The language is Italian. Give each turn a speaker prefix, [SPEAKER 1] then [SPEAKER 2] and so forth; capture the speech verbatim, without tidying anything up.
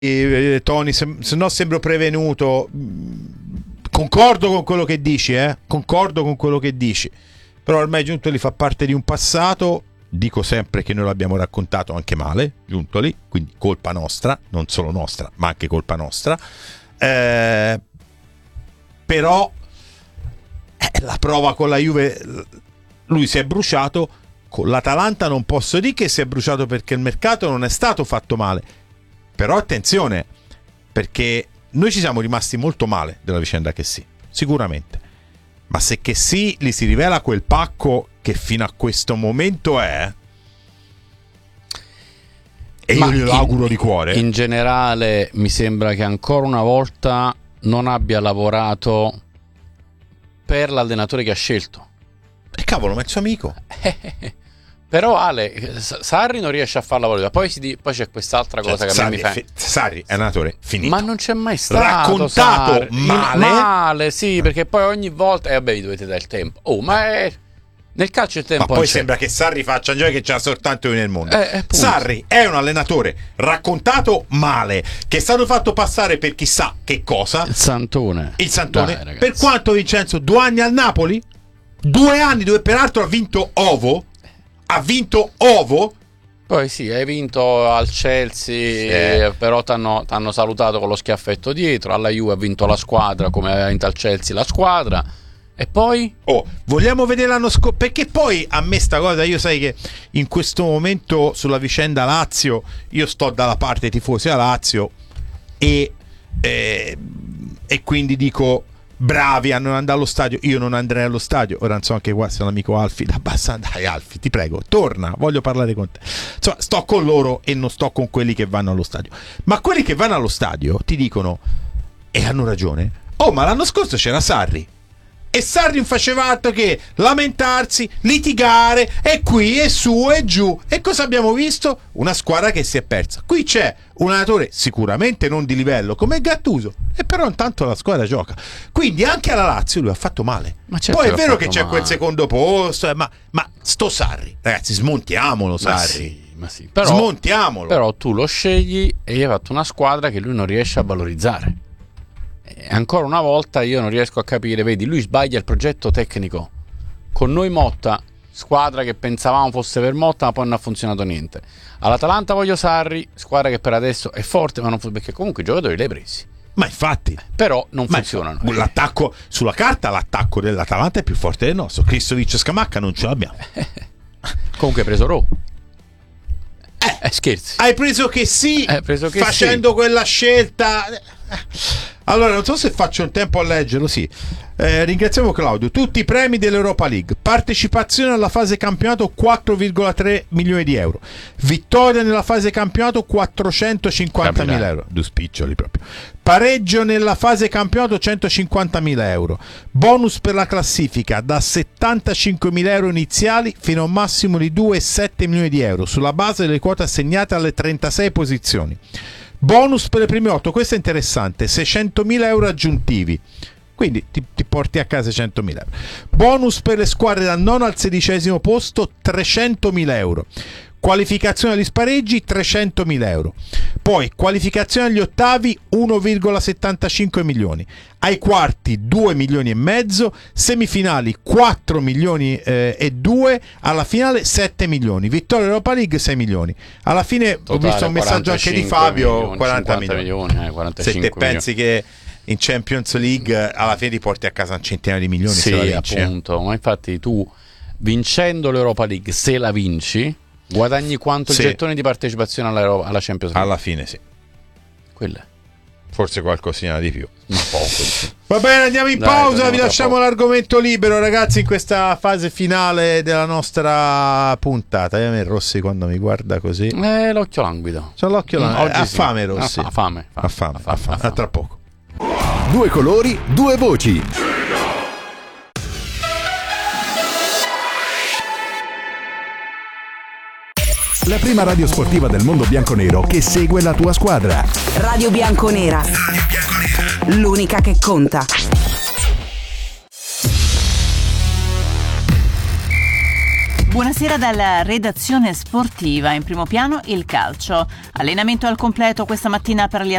[SPEAKER 1] eh, Tony, se, se no sembro prevenuto. Concordo con quello che dici, eh? Concordo con quello che dici. Però ormai Giuntoli fa parte di un passato. Dico sempre che noi l'abbiamo raccontato anche male, Giuntoli, quindi colpa nostra, non solo nostra, ma anche colpa nostra. Eh, però eh, la prova con la Juve, lui si è bruciato. Con l'Atalanta non posso dire che si è bruciato perché il mercato non è stato fatto male. Però attenzione, perché noi ci siamo rimasti molto male della vicenda che sì, sicuramente. Ma se che sì gli si rivela quel pacco che fino a questo momento è, e
[SPEAKER 2] Ma
[SPEAKER 1] io glielo
[SPEAKER 2] in,
[SPEAKER 1] auguro di cuore.
[SPEAKER 2] In generale mi sembra che ancora una volta non abbia lavorato per l'allenatore che ha scelto.
[SPEAKER 1] E cavolo, ma è il suo amico.
[SPEAKER 2] Però Ale, Sarri non riesce a farla valore. Poi, si di, poi c'è quest'altra cosa cioè, che
[SPEAKER 1] Sarri,
[SPEAKER 2] a me mi fa.
[SPEAKER 1] Fi- Sarri è un allenatore finito.
[SPEAKER 2] Ma non c'è mai stato
[SPEAKER 1] raccontato
[SPEAKER 2] Sarri.
[SPEAKER 1] male.
[SPEAKER 2] Male, sì, perché poi ogni volta e eh, vabbè, vi dovete dare il tempo. Oh, ma è nel calcio il tempo.
[SPEAKER 1] Ma poi
[SPEAKER 2] c'è.
[SPEAKER 1] sembra che Sarri faccia un gioco che c'ha soltanto lui nel mondo.
[SPEAKER 2] Eh,
[SPEAKER 1] Sarri è un allenatore raccontato male, che è stato fatto passare per chissà che cosa.
[SPEAKER 2] Il Santone.
[SPEAKER 1] Il Santone.
[SPEAKER 2] Dai,
[SPEAKER 1] per quanto, Vincenzo, due anni al Napoli? Due anni dove peraltro ha vinto Ovo. Ha vinto Ovo.
[SPEAKER 2] Poi sì, hai vinto al Chelsea, sì. Però t'hanno, t'hanno salutato con lo schiaffetto dietro. Alla Juve ha vinto la squadra come aveva vinto al Chelsea la squadra. E poi?
[SPEAKER 1] Oh, vogliamo vedere l'anno scorso? Perché poi a me sta cosa, io sai che in questo momento sulla vicenda Lazio, io sto dalla parte dei tifosi a Lazio e, e, e quindi dico bravi a non andare allo stadio. Io non andrei allo stadio. Ora non so, anche qua se l'amico Alfi da bassa, dai Alfi, ti prego, torna, voglio parlare con te. Insomma, sto con loro e non sto con quelli che vanno allo stadio. Ma quelli che vanno allo stadio ti dicono, e hanno ragione, oh, ma l'anno scorso c'era Sarri e Sarri non faceva altro che lamentarsi, litigare, e qui e su e giù. E cosa abbiamo visto? Una squadra che si è persa. Qui c'è un allenatore sicuramente non di livello come Gattuso, e però intanto la squadra gioca. Quindi anche alla Lazio lui ha fatto male.
[SPEAKER 2] Ma certo,
[SPEAKER 1] poi è vero che c'è
[SPEAKER 2] male.
[SPEAKER 1] Quel secondo posto, eh, ma, ma sto Sarri, ragazzi, smontiamolo Sarri.
[SPEAKER 2] Ma sì, ma sì. Però,
[SPEAKER 1] smontiamolo.
[SPEAKER 2] Però tu lo scegli e gli hai fatto una squadra che lui non riesce a valorizzare. E ancora una volta io non riesco a capire, vedi, lui sbaglia il progetto tecnico. Con noi Motta, squadra che pensavamo fosse per Motta, ma poi non ha funzionato niente. All'Atalanta voglio Sarri, squadra che per adesso è forte, ma non fu- perché comunque i giocatori li hai presi.
[SPEAKER 1] Ma infatti,
[SPEAKER 2] però non
[SPEAKER 1] ma
[SPEAKER 2] funzionano.
[SPEAKER 1] L'attacco sulla carta, l'attacco dell'Atalanta è più forte del nostro. Kristovic e Scamacca non ce l'abbiamo.
[SPEAKER 2] Comunque hai preso Ro. Eh, eh, scherzi.
[SPEAKER 1] Hai preso che sì,
[SPEAKER 2] hai preso che
[SPEAKER 1] facendo
[SPEAKER 2] sì.
[SPEAKER 1] quella scelta. Allora, non so se faccio il tempo a leggerlo, sì. Eh, ringraziamo Claudio. Tutti i premi dell'Europa League. Partecipazione alla fase campionato quattro virgola tre milioni di euro. Vittoria nella fase campionato quattrocentocinquantamila euro. Due spiccioli proprio. Pareggio nella fase campionato centocinquantamila euro. Bonus per la classifica da settantacinquemila euro iniziali fino a un massimo di due virgola sette milioni di euro sulla base delle quote assegnate alle trentasei posizioni. Bonus per le prime otto, questo è interessante, seicentomila euro aggiuntivi, quindi ti, ti porti a casa centomila euro. Bonus per le squadre dal nono al sedicesimo posto, trecentomila euro. Qualificazione agli spareggi, trecentomila euro. Poi qualificazione agli ottavi, uno virgola settantacinque milioni. Ai quarti due milioni e mezzo, semifinali quattro milioni eh, e due, alla finale sette milioni. Vittoria Europa League sei milioni. Alla fine
[SPEAKER 2] totale,
[SPEAKER 1] ho visto un messaggio anche di Fabio,
[SPEAKER 2] milioni,
[SPEAKER 1] quaranta milioni.
[SPEAKER 2] milioni eh, quarantacinque
[SPEAKER 1] se te pensi che in Champions League alla fine ti porti a casa un centinaio di milioni,
[SPEAKER 2] sì,
[SPEAKER 1] se la vinci,
[SPEAKER 2] appunto, eh. Ma infatti tu vincendo l'Europa League, se la vinci, guadagni quanto
[SPEAKER 1] sì.
[SPEAKER 2] il gettone di partecipazione alla, alla Champions League?
[SPEAKER 1] Alla fine sì.
[SPEAKER 2] Quella.
[SPEAKER 1] Forse qualcosina di più.
[SPEAKER 2] Ma poco.
[SPEAKER 1] Va bene, andiamo in
[SPEAKER 2] Dai,
[SPEAKER 1] pausa, vi lasciamo
[SPEAKER 2] poco.
[SPEAKER 1] l'argomento libero, ragazzi, in questa fase finale della nostra puntata. E a me Rossi quando mi guarda così,
[SPEAKER 2] Eh, l'occhio languido.
[SPEAKER 1] c'ho l'occhio là.
[SPEAKER 2] Oggi
[SPEAKER 1] Ha
[SPEAKER 2] sì.
[SPEAKER 1] fame Rossi.
[SPEAKER 2] Ha fame,
[SPEAKER 1] Ha fame, ha fame. A tra poco.
[SPEAKER 3] Due colori, due voci. La prima radio sportiva del mondo bianconero che segue la tua squadra.
[SPEAKER 4] Radio Bianconera. L'unica che conta.
[SPEAKER 5] Buonasera dalla redazione sportiva. In primo piano il calcio. Allenamento al completo questa mattina per gli